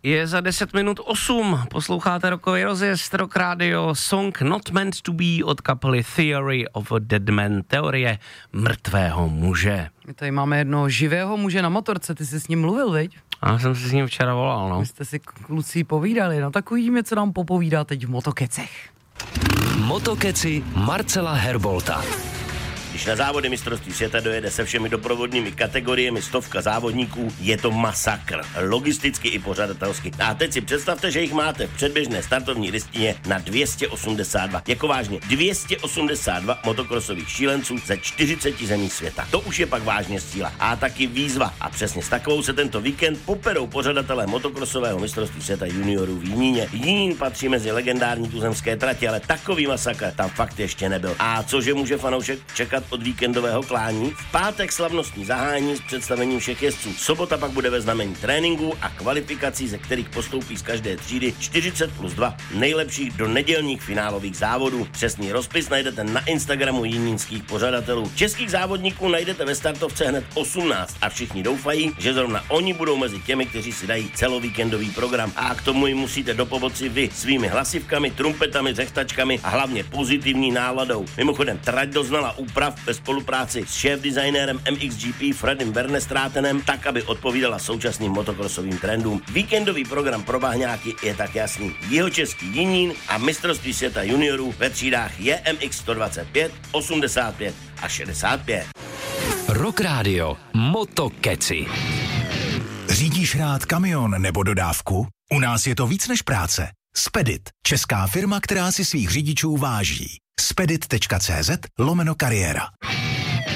Je za 10 minut 8. Posloucháte rokový rozjezd Rock Radio, song Not Meant to Be od kapely Theory of a Dead Man, teorie mrtvého muže. My tady máme jednoho živého muže na motorce, ty jsi s ním mluvil, viď? Já jsem si s ním včera volal, no. Vy jste si kluci povídali, no tak uvidíme, co nám popovídá teď v Motokecech. Motokeci Marcela Herbolta. Když na závody mistrovství světa dojede se všemi doprovodnými kategoriemi 100 závodníků, je to masakr. Logisticky i pořadatelsky. A teď si představte, že jich máte v předběžné startovní listině na 282. Jako vážně 282 motokrosových šílenců ze 40 zemí světa. To už je pak vážně síla. A taky výzva. A přesně s takovou se tento víkend poperou pořadatelé motokrosového mistrovství světa juniorů v Jiníně. Jinín patří mezi legendární tuzemské trati, ale takový masakr tam fakt ještě nebyl. A cože může fanoušek čekat od víkendového klání? V pátek slavnostní zahájení s představením všech jezdců. Sobota pak bude ve znamení tréninku a kvalifikací, ze kterých postoupí z každé třídy 40+2 nejlepších do nedělních finálových závodů. Přesný rozpis najdete na Instagramu jinínských pořadatelů. Českých závodníků najdete ve startovce hned 18 a všichni doufají, že zrovna oni budou mezi těmi, kteří si dají celovíkendový program. A k tomu jim musíte dopomoci vy svými hlasivkami, trumpetami, řechtačkami a hlavně pozitivní náladou. Mimochodem, trať doznala úprav ve spolupráci s šéf-designérem MXGP Freddym Bernestrátenem, tak, aby odpovídala současným motokrosovým trendům. Víkendový program pro bahňáky je tak jasný. Jihočeský Jinín a mistrovství světa juniorů ve třídách JMX 125, 85 a 65. Rock Radio Motokeci. Řídíš rád kamion nebo dodávku? U nás je to víc než práce. Spedit, česká firma, která si svých řidičů váží. spedit.cz/kariéra.